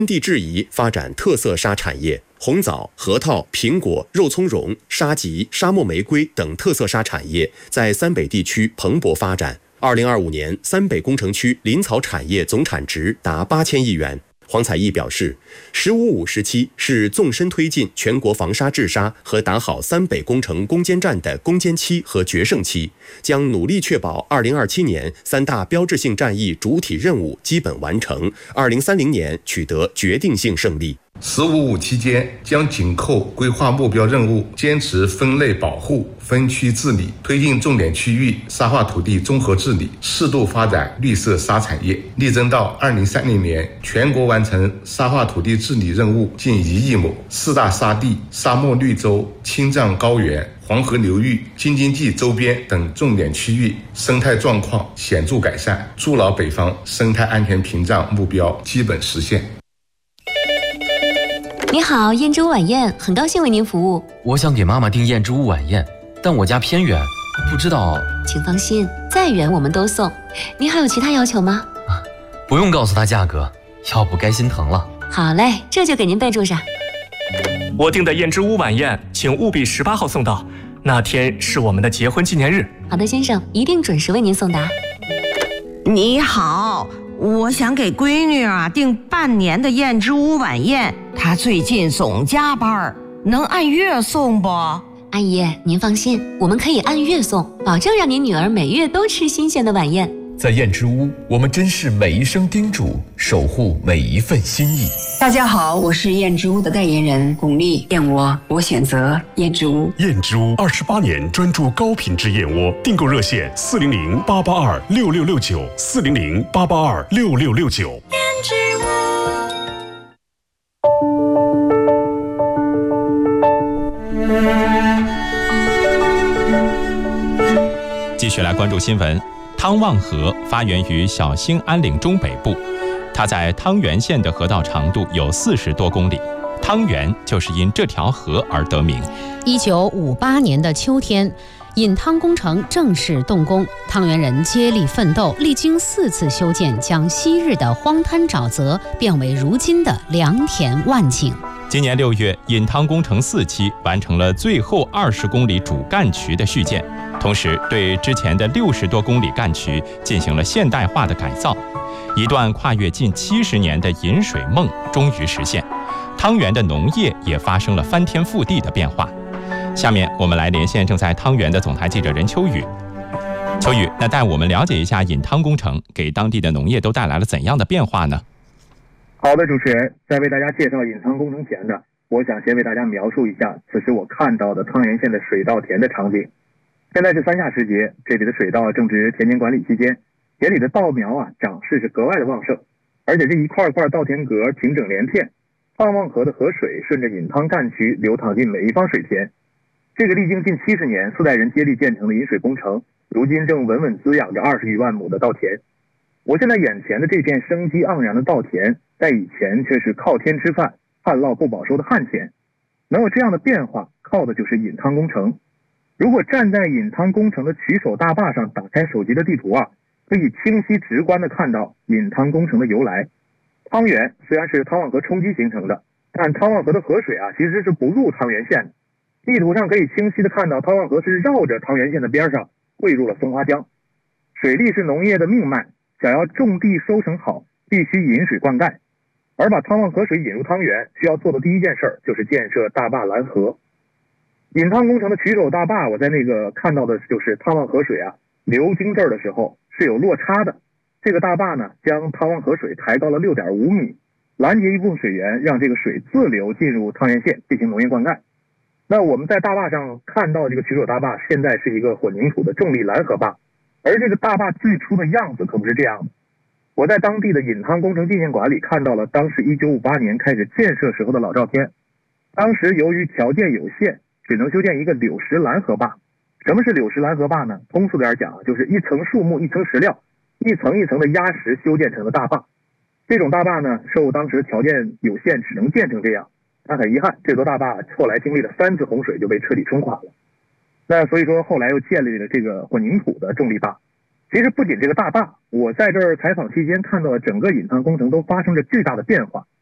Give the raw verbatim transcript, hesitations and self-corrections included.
地制宜发展特色沙产业，红枣、核桃、苹果、肉苁蓉、沙棘、沙漠玫瑰等特色沙产业在三北地区蓬勃发展。二零二五年，三北工程区林草产业总产值达八千亿元。黄彩艺表示，“十五五”时期是纵深推进全国防沙治沙和打好三北工程攻坚战的攻坚期和决胜期，将努力确保二零二七年三大标志性战役主体任务基本完成，二零三零年取得决定性胜利。 十五五期间将紧扣规划目标任务，坚持分类保护、分区治理，推进重点区域沙化土地综合治理，适度发展绿色沙产业，力争到二零三零年全国完成沙化土地治理任务近一亿亩，四大沙地、沙漠绿洲、青藏高原、黄河流域、京津冀周边等重点区域生态状况显著改善，筑牢北方生态安全屏障目标基本实现。 你好，燕之屋晚宴，很高兴为您服务。 我想给妈妈订燕之屋晚宴，但我家偏远，不知道。 请放心，再远我们都送。您还有其他要求吗？ 啊，不用告诉她价格，要不该心疼了。 好嘞，这就给您备注上。 我订的燕之屋晚宴，请务必十八号送到，那天是我们的结婚纪念日。 好的，先生，一定准时为您送达。 你好。我想给闺女啊订半年的燕之屋晚宴，她最近总加班，能按月送不？ 阿姨，您放心，我们可以按月送，保证让您女儿每月都吃新鲜的晚宴。 在燕之屋，我们珍视每一声叮嘱，守护每一份心意。 大家好，我是燕之屋的代言人巩俐，燕窝我选择燕之屋。 燕之屋二十八年专注高品质燕窝，订购热线四零零八八二六六六九四零零八八二六六六九。 燕之屋。 继续来关注新闻。汤旺河发源于小兴安岭中北部，它在汤原县的河道长度有四十多公里，汤原就是因这条河而得名。 一九五八年的秋天，引汤工程正式动工，汤原人接力奋斗，历经四次修建，将昔日的荒滩沼泽变为如今的良田万景。 今年六月，引汤工程四期完成了最后二十公里主干渠的续建，同时对之前的六十多公里干渠进行了现代化的改造，一段跨越近七十年的引水梦终于实现，汤原的农业也发生了翻天覆地的变化。下面我们来连线正在汤原的总台记者任秋雨。秋雨，那带我们了解一下引汤工程给当地的农业都带来了怎样的变化呢？ 好的，主持人，在为大家介绍引汤工程前呢，我想先为大家描述一下此时我看到的汤原县的水稻田的场景。现在是三夏时节，这里的水稻正值田间管理期间，田里的稻苗啊长势是格外的旺盛，而且这一块块稻田格平整连片，汤旺河的河水顺着引汤干渠流淌进每一方水田。这个历经近七十年四代人接力建成的引水工程，如今正稳稳滋养着二十余万亩的稻田。我现在眼前的这片生机盎然的稻田，在以前却是靠天吃饭、旱涝不保收的旱田。能有这样的变化，靠的就是引汤工程。如果站在引汤工程的取手大坝上，打开手机的地图啊，可以清晰直观地看到引汤工程的由来。汤原虽然是汤旺河冲积形成的，但汤旺河的河水啊其实是不入汤原县的。地图上可以清晰地看到汤旺河是绕着汤原县的边上汇入了松花江。水利是农业的命脉，想要种地收成好，必须引水灌溉。而把汤旺河水引入汤原，需要做的第一件事就是建设大坝拦河。引汤工程的取手大坝，我在那个看到的就是汤旺河水啊流经这儿的时候是有落差的。这个大坝呢，将汤旺河水抬高了 六点五米，拦截一部分水源，让这个水自流进入汤原县进行农业灌溉。那我们在大坝上看到这个取手大坝，现在是一个混凝土的重力拦河坝，而这个大坝最初的样子可不是这样的。我在当地的引汤工程纪念馆里看到了当时一九五八年开始建设时候的老照片。当时由于条件有限，只能修建一个柳石拦河坝。什么是柳石拦河坝呢？通俗点讲，就是一层树木一层石料，一层一层的压实修建成的大坝。这种大坝呢，受当时条件有限，只能建成这样。但很遗憾，这座大坝后来经历了三次洪水就被彻底冲垮了。那所以说后来又建立了这个混凝土的重力坝。其实不仅这个大坝，我在这儿采访期间看到整个引汤工程都发生着巨大的变化。